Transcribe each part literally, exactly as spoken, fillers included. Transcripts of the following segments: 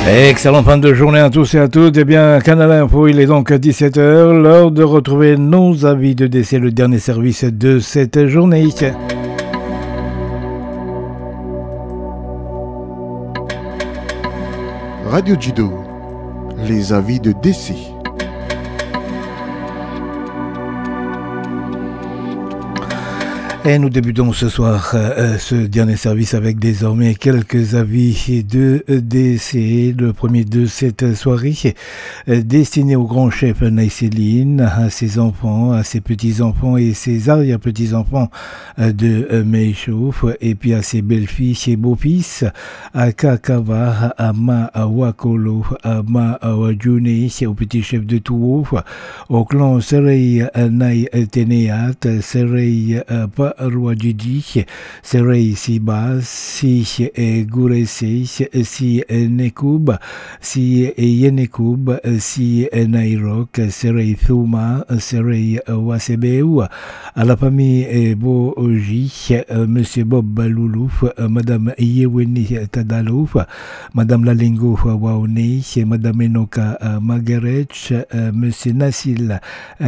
Excellente fin de journée à tous et à toutes. Eh bien, Canal Info, il est donc dix-sept heures, l'heure de retrouver nos avis de décès, le dernier service de cette journée. Radio Judo, les avis de décès. Et nous débutons ce soir euh, ce dernier service avec désormais quelques avis de décès. Le premier de cette soirée euh, destiné au grand chef Naïséline, à ses enfants, à ses petits-enfants et ses arrière-petits-enfants euh, de euh, Meïchouf, et puis à ses belles-filles et beaux-fils, à Kakava, à Ma'awakolo, à Ma'awajune, au petit chef de Tououf, au clan Serei Naï Teneat, Serei Rouadjidi, Serei Siba, si Gourese, si Nekoub, si Yenekoub, si Nairok, Serei Thouma, Serei Wasebeu, à la famille Boji, Monsieur Bob Loulouf, Madame Yeweni Tadalouf, Madame Lalingo Waone, Madame Enoka Magarech, Monsieur Nassil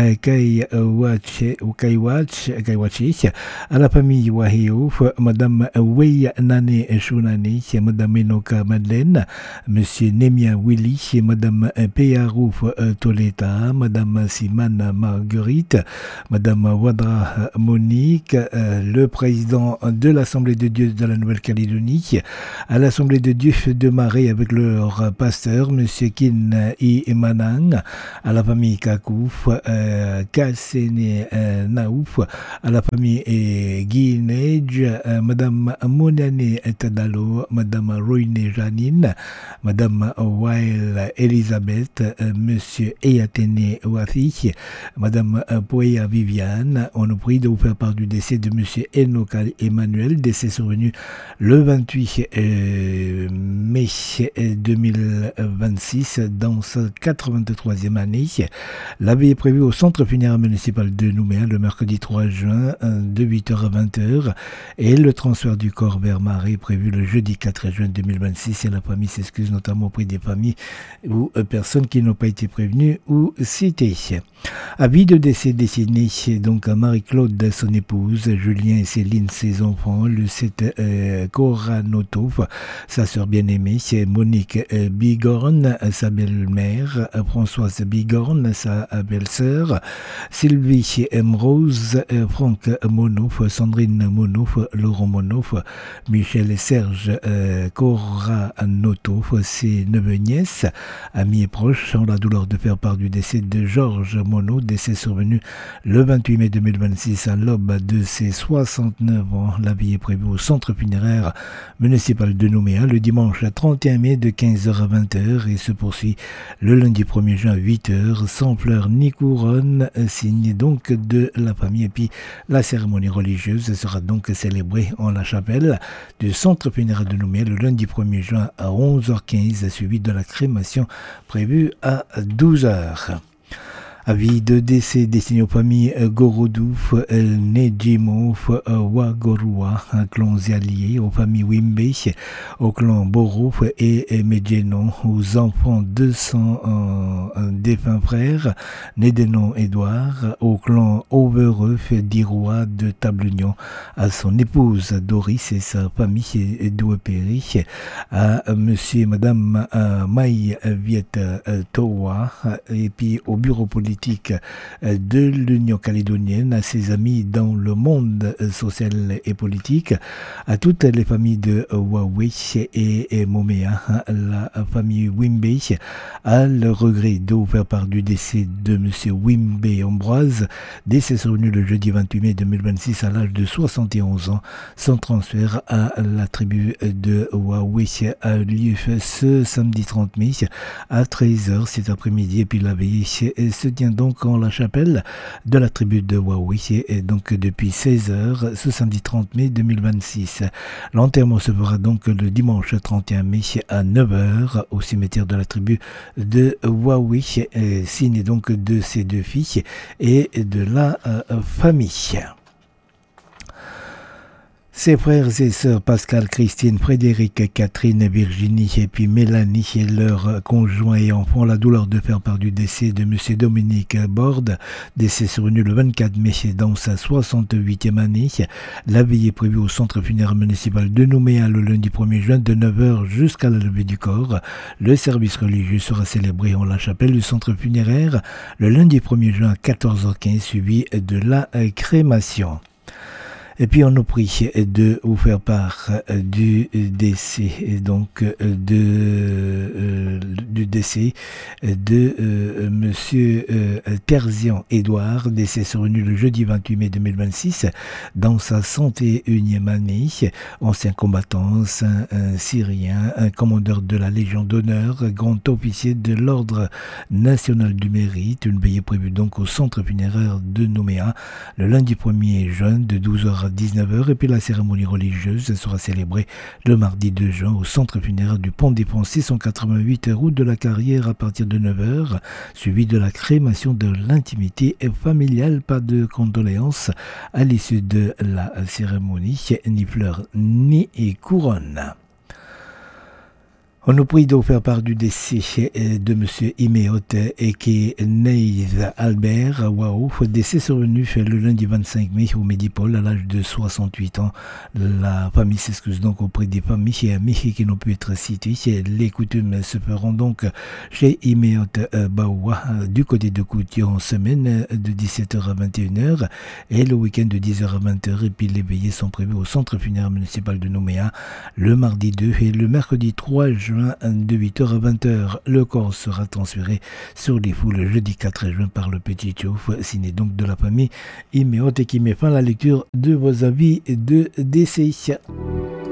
Kaiwache, Kaiwach, Kaiwachi, à la famille Wahiouf, Madame Wei Nane Shunani, Madame Enoka Madeleine, Monsieur Nemia Willy, Madame Peyarouf Toleta, Madame Simane Marguerite, Madame Wadra Monique, le président de l'Assemblée de Dieu de la Nouvelle-Calédonie, à l'Assemblée de Dieu de Marais avec leur pasteur, Monsieur Kin Imanang, à la famille Kakouf, euh, Kassene euh, Naouf, à la famille euh, Guinej, euh, Madame Monane Tadalo, Madame Roine Janine, Madame Wael Elisabeth, euh, Monsieur Eyatene Wafi, Madame Poya Viviane. On nous prie de vous faire part du décès de Monsieur Enoka Emmanuel, décès survenu le vingt-huit euh, mai deux mille vingt-six dans sa quatre-vingt-troisième année. La veille est prévue au centre funéraire municipal de Nouméa le mercredi trois juin de huit heures à vingt heures et le transfert du corps vers Marais est prévu le jeudi quatre juin deux mille vingt-six et la famille s'excuse notamment auprès des familles ou personnes qui n'ont pas été prévenues ou citées. Avis de décès destiné donc à Marie-Claude, son épouse, Julien et Céline, ses enfants, le sept euh, Cora Notov, sa sœur bien-aimée, c'est Monique euh, Bigorne, sa belle-mère, Françoise Bigorne, sa belle-sœur, Sylvie Rose, euh, Franck Monouf, Sandrine Monouf, Laurent Monouf, Michel et Serge euh, Cora Notov, ses neveux nièces, amis et proches, ont la douleur de faire part du décès de Georges Monod, décès survenu le vingt-huit mai deux mille vingt-six à l'aube de ses soixante-neuf ans. La vie est prévue au centre funéraire municipal de Nouméa le dimanche trente et un mai de quinze heures à vingt heures et se poursuit le lundi premier juin à huit heures sans fleurs ni couronne, signe donc de la famille. Et puis la cérémonie religieuse sera donc célébrée en la chapelle du centre funéraire de Nouméa le lundi premier juin à onze heures quinze, suivi de la crémation prévue à douze heures. Avis de décès destiné aux familles Gorodouf, Nedjimouf, Wagorua, clans alliés, aux familles Wimbe, au clan Borouf et Medjeno, aux enfants de son euh, défunt frère, Nédénon Édouard, au clan Overeuf d'Iroua de Tableunion, à son épouse Doris et sa famille Douepéry, à monsieur et madame euh, Maï Viet euh, Towa, et puis au bureau politique de l'Union calédonienne, à ses amis dans le monde social et politique, à toutes les familles de Huawei et Moméa, la famille Wimbe, à le regret de vous faire part du décès de M. Wimbe Ambroise, décès survenu le jeudi vingt-huit mai deux mille vingt-six à l'âge de soixante et onze ans. Son transfert à la tribu de Huawei a lieu ce samedi trente mai à treize heures cet après-midi, et puis la veille se tient donc en la chapelle de la tribu de Huawei, et donc depuis seize heures ce samedi trente mai deux mille vingt-six. L'enterrement se fera donc le dimanche trente et un mai à neuf heures au cimetière de la tribu de Huawei, signe donc de ses deux filles et de la euh, famille. Ses frères et sœurs Pascal, Christine, Frédéric, Catherine, Virginie et puis Mélanie et leurs conjoints et enfants. La douleur de faire part du décès de M. Dominique Borde, décès survenu le vingt-quatre mai dans sa soixante-huitième année. La veille est prévue au centre funéraire municipal de Nouméa le lundi premier juin de neuf heures jusqu'à la levée du corps. Le service religieux sera célébré en la chapelle du centre funéraire le lundi premier juin à quatorze heures quinze, suivi de la crémation. Et puis on nous prie de vous faire part du décès, donc de, euh, du décès de euh, Monsieur euh, Terzian Édouard, décès survenu le jeudi vingt-huit mai deux mille vingt-six dans sa cent et unième année. Ancien combattant, saint un syrien, un commandeur de la Légion d'honneur, grand officier de l'Ordre national du mérite. Une veillée prévue donc au centre funéraire de Nouméa le lundi premier juin de douze heures à dix-neuf heures, et puis la cérémonie religieuse sera célébrée le mardi deux juin au centre funéraire du Pont des Ponts six cent quatre-vingt-huit route de la Carrière à partir de neuf heures, suivi de la crémation de l'intimité familiale. Pas de condoléances à l'issue de la cérémonie, ni fleurs ni couronne. On nous prie de faire part du décès de M. Imeot et qui est Neïs Albert Waouf, décès survenu le lundi vingt-cinq mai au Médipôle à l'âge de soixante-huit ans. La famille s'excuse donc auprès des familles et amis qui n'ont pu être cités. Les coutumes se feront donc chez Imeot Baoua du côté de Couture en semaine de dix-sept heures à vingt et une heures et le week-end de dix heures à vingt heures, et puis les veillées sont prévues au centre funéraire municipal de Nouméa le mardi deux et le mercredi trois juin de huit heures à vingt heures. Le corps sera transféré sur les fous le jeudi quatre juin par le petit Tchouf, signé donc de la famille Imeot, et qui met fin à la lecture de vos avis de décès.